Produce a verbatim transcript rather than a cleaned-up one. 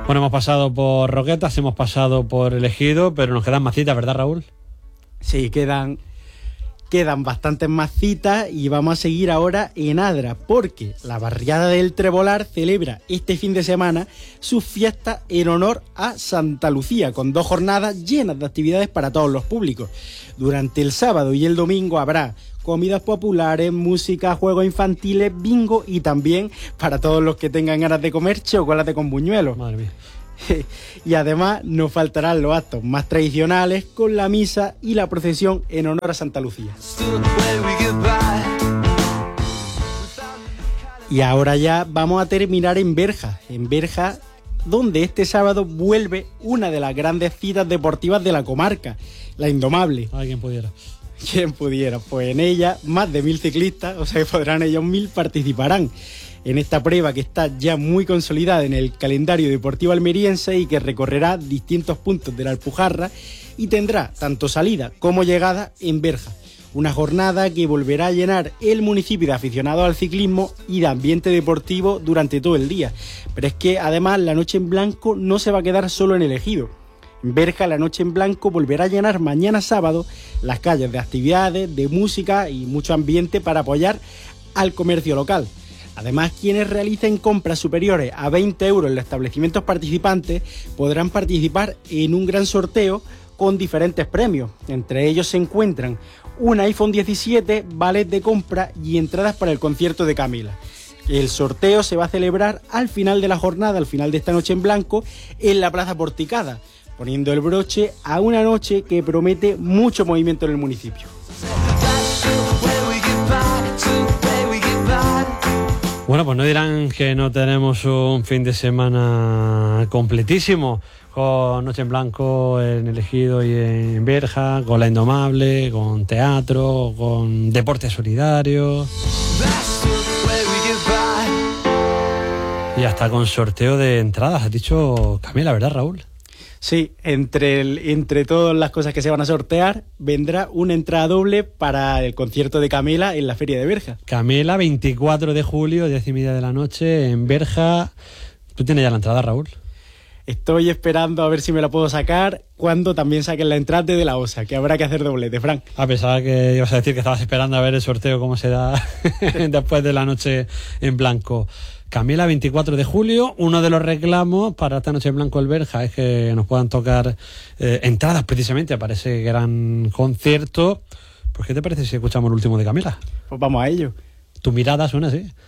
Bueno, hemos pasado por Roquetas, hemos pasado por El Ejido, pero nos quedan más citas, ¿verdad, Raúl? Sí, quedan, quedan bastantes más citas y vamos a seguir ahora en Adra, porque la barriada del Trebolar celebra este fin de semana su fiesta en honor a Santa Lucía, con dos jornadas llenas de actividades para todos los públicos. Durante el sábado y el domingo habrá comidas populares, música, juegos infantiles, bingo y también, para todos los que tengan ganas de comer, chocolate con buñuelos. Madre mía. Y además nos faltarán los actos más tradicionales con la misa y la procesión en honor a Santa Lucía. Y ahora ya vamos a terminar en Berja, en Berja, donde este sábado vuelve una de las grandes citas deportivas de la comarca, la Indomable. Ay, quien pudiera. Quien pudiera, pues en ella más de mil ciclistas, o sea que podrán ellos mil, participarán en esta prueba que está ya muy consolidada en el calendario deportivo almeriense y que recorrerá distintos puntos de la Alpujarra y tendrá tanto salida como llegada en Berja. Una jornada que volverá a llenar el municipio de aficionados al ciclismo y de ambiente deportivo durante todo el día. Pero es que además la Noche en Blanco no se va a quedar solo en El Ejido. En Berja, la Noche en Blanco volverá a llenar mañana sábado las calles de actividades, de música y mucho ambiente para apoyar al comercio local. Además, quienes realicen compras superiores a veinte euros en los establecimientos participantes podrán participar en un gran sorteo con diferentes premios. Entre ellos se encuentran un iPhone diecisiete, vales de compra y entradas para el concierto de Camila. El sorteo se va a celebrar al final de la jornada, al final de esta Noche en Blanco, en la Plaza Porticada, poniendo el broche a una noche que promete mucho movimiento en el municipio. Bueno, pues no dirán que no tenemos un fin de semana completísimo, con Noche en Blanco en El Ejido y en Berja, con la Indomable, con teatro, con deporte solidario y hasta con sorteo de entradas, has dicho Camila, ¿verdad, Raúl? Sí, entre, el, entre todas las cosas que se van a sortear, vendrá una entrada doble para el concierto de Camila en la Feria de Berja. Camila, veinticuatro de julio, diez y media de la noche, en Berja. ¿Tú tienes ya la entrada, Raúl? Estoy esperando a ver si me la puedo sacar cuando también saquen la entrada de la OSA, que habrá que hacer doblete, Fran. Ah, pensaba que ibas a decir que estabas esperando a ver el sorteo, cómo se da después de la Noche en Blanco. Camila, veinticuatro de julio, uno de los reclamos para esta Noche en Blanco el Berja es que nos puedan tocar eh, entradas precisamente para ese gran concierto. Pues, ¿qué te parece si escuchamos el último de Camila? Pues vamos a ello. Tu mirada suena así.